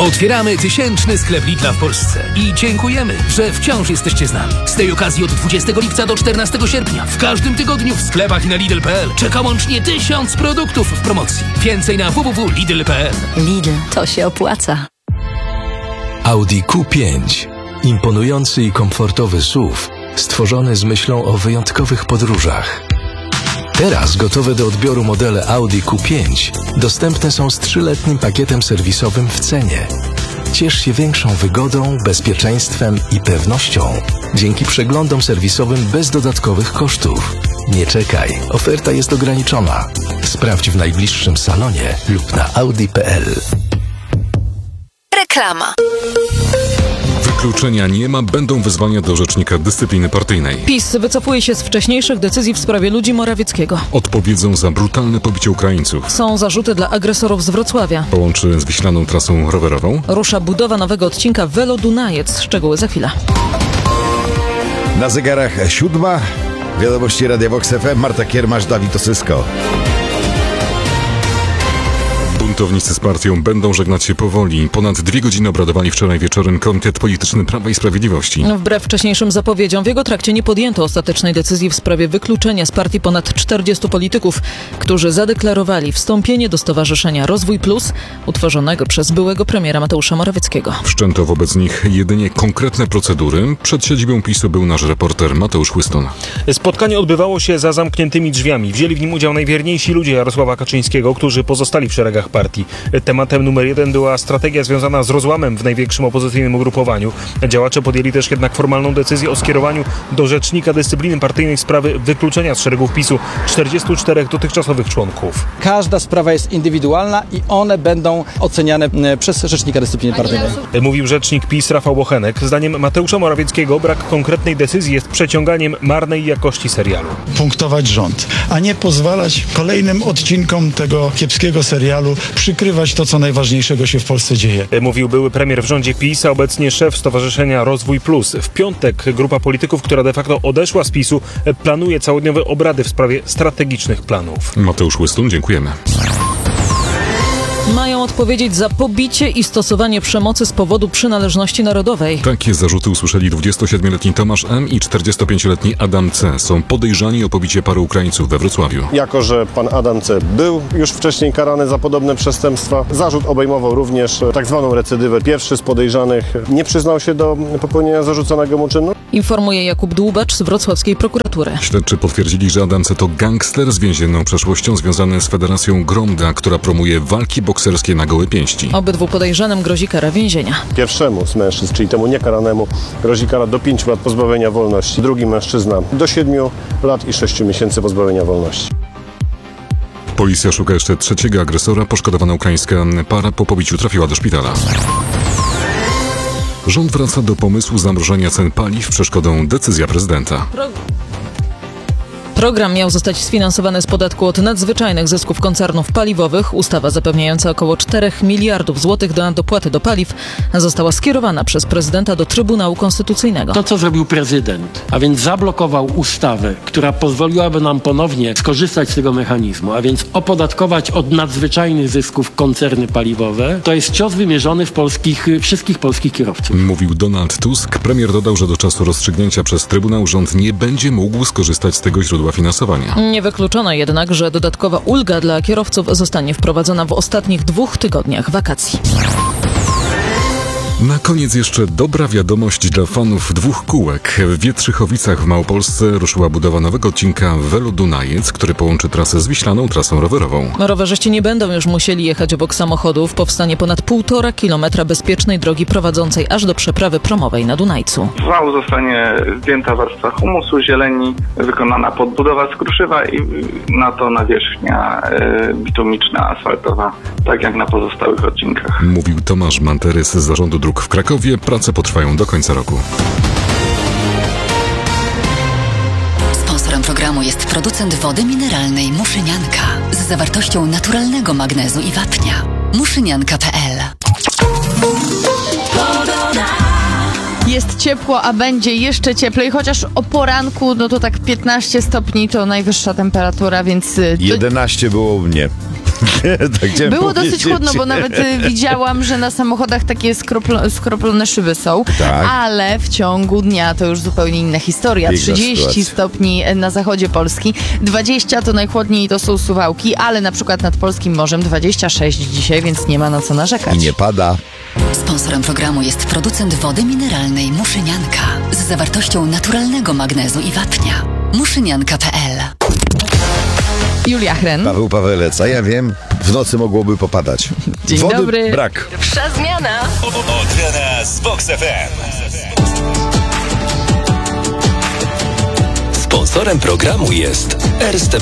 Otwieramy 1000 sklep Lidla w Polsce i dziękujemy, że wciąż jesteście z nami. Z tej okazji od 20 lipca do 14 sierpnia w każdym tygodniu w sklepach i na Lidl.pl czeka łącznie 1000 produktów w promocji. Więcej na www.lidl.pl. Lidl, to się opłaca. Audi Q5. Imponujący i komfortowy SUV, stworzony z myślą o wyjątkowych podróżach. Teraz gotowe do odbioru modele Audi Q5 dostępne są z 3-letnim pakietem serwisowym w cenie. Ciesz się większą wygodą, bezpieczeństwem i pewnością dzięki przeglądom serwisowym bez dodatkowych kosztów. Nie czekaj, oferta jest ograniczona. Sprawdź w najbliższym salonie lub na audi.pl. Reklama. Wykluczenia nie ma, będą wezwania do Rzecznika Dyscypliny Partyjnej. PiS wycofuje się z wcześniejszych decyzji w sprawie ludzi Morawieckiego. Odpowiedzą za brutalne pobicie Ukraińców. Są zarzuty dla agresorów z Wrocławia. Połączy z wiślaną trasą rowerową. Rusza budowa nowego odcinka Velo-Dunajec. Szczegóły za chwilę. Na zegarach 7. Wiadomości Radia Vox FM. Marta Kiermasz, Dawid Osysko. Buntownicy z partią będą żegnać się powoli. Ponad 2 godziny obradowali wczoraj wieczorem Komitet Polityczny Prawa i Sprawiedliwości. Wbrew wcześniejszym zapowiedziom w jego trakcie nie podjęto ostatecznej decyzji w sprawie wykluczenia z partii ponad 40 polityków, którzy zadeklarowali wstąpienie do Stowarzyszenia Rozwój Plus, utworzonego przez byłego premiera Mateusza Morawieckiego. Wszczęto wobec nich jedynie konkretne procedury. Przed siedzibą PiS-u był nasz reporter Mateusz Chłyston. Spotkanie odbywało się za zamkniętymi drzwiami. Wzięli w nim udział najwierniejsi ludzie Jarosława Kaczyńskiego, którzy pozostali w szeregach partii. Tematem numer 1 była strategia związana z rozłamem w największym opozycyjnym ugrupowaniu. Działacze podjęli też jednak formalną decyzję o skierowaniu do Rzecznika Dyscypliny Partyjnej sprawy wykluczenia z szeregów PiS-u 44 dotychczasowych członków. Każda sprawa jest indywidualna i one będą oceniane przez Rzecznika Dyscypliny Partyjnej. Mówił rzecznik PiS Rafał Bochenek. Zdaniem Mateusza Morawieckiego brak konkretnej decyzji jest przeciąganiem marnej jakości serialu. Punktować rząd, a nie pozwalać kolejnym odcinkom tego kiepskiego serialu przykrywać to, co najważniejszego się w Polsce dzieje. Mówił były premier w rządzie PiS, a obecnie szef Stowarzyszenia Rozwój Plus. W piątek grupa polityków, która de facto odeszła z PiS-u, planuje całodniowe obrady w sprawie strategicznych planów. Mateusz Łystun, dziękujemy. Mają odpowiedzieć za pobicie i stosowanie przemocy z powodu przynależności narodowej. Takie zarzuty usłyszeli 27-letni Tomasz M. i 45-letni Adam C. Są podejrzani o pobicie paru Ukraińców we Wrocławiu. Jako że pan Adam C. był już wcześniej karany za podobne przestępstwa, zarzut obejmował również tak zwaną recydywę. Pierwszy z podejrzanych nie przyznał się do popełnienia zarzuconego mu czynu. Informuje Jakub Dłubacz z wrocławskiej prokuratury. Śledczy potwierdzili, że Adam C. to gangster z więzienną przeszłością związany z Federacją Gromda, która promuje walki bokserskie na gołe pięści. Obydwu podejrzanym grozi kara więzienia. Pierwszemu z mężczyzn, czyli temu niekaranemu, grozi kara do 5 lat pozbawienia wolności. Drugi mężczyzna do 7 lat i 6 miesięcy pozbawienia wolności. Policja szuka jeszcze trzeciego agresora. Poszkodowana ukraińska para po pobiciu trafiła do szpitala. Rząd wraca do pomysłu zamrożenia cen paliw. Przeszkodą decyzja prezydenta. Program miał zostać sfinansowany z podatku od nadzwyczajnych zysków koncernów paliwowych. Ustawa zapewniająca około 4 miliardów złotych do dopłaty do paliw została skierowana przez prezydenta do Trybunału Konstytucyjnego. To, co zrobił prezydent, a więc zablokował ustawę, która pozwoliłaby nam ponownie skorzystać z tego mechanizmu, a więc opodatkować od nadzwyczajnych zysków koncerny paliwowe, to jest cios wymierzony w wszystkich polskich kierowców. Mówił Donald Tusk. Premier dodał, że do czasu rozstrzygnięcia przez Trybunał rząd nie będzie mógł skorzystać z tego źródła finansowania. Nie wykluczono jednak, że dodatkowa ulga dla kierowców zostanie wprowadzona w ostatnich 2 tygodniach wakacji. Na koniec jeszcze dobra wiadomość dla fanów 2 kółek. W Wietrzychowicach w Małopolsce ruszyła budowa nowego odcinka Velo-Dunajec, który połączy trasę z wiślaną trasą rowerową. Rowerzyści nie będą już musieli jechać obok samochodów. Powstanie ponad 1,5 kilometra bezpiecznej drogi prowadzącej aż do przeprawy promowej na Dunajcu. Z wału zostanie zdjęta warstwa humusu, zieleni, wykonana podbudowa z kruszywa i na to nawierzchnia bitumiczna, asfaltowa, tak jak na pozostałych odcinkach. Mówił Tomasz Manterys z Zarządu Dróg w Krakowie. Prace potrwają do końca roku. Sponsorem programu jest producent wody mineralnej Muszynianka z zawartością naturalnego magnezu i wapnia. Muszynianka.pl. Jest ciepło, a będzie jeszcze cieplej, chociaż o poranku, no to tak 15 stopni to najwyższa temperatura, więc... 11 było u mnie. Tak chciałem Było dosyć powiedzieć. chłodno, bo nawet widziałam, że na samochodach takie skroplone szyby są, Tak. ale w ciągu dnia to już zupełnie inna historia. Piękna 30 sytuacja. stopni na zachodzie Polski, 20 to najchłodniej to są Suwałki, ale na przykład nad Polskim Morzem 26 dzisiaj, więc nie ma na co narzekać. I nie pada. Sponsorem programu jest producent wody mineralnej Muszynianka z zawartością naturalnego magnezu i wapnia. Muszynianka.pl. Julia Chren. Paweł Pawelec, a ja wiem, w nocy mogłoby popadać. Dzień Wody dobry. brak. Pierwsza zmiana. Od rana z Vox FM. Sponsorem programu jest Erste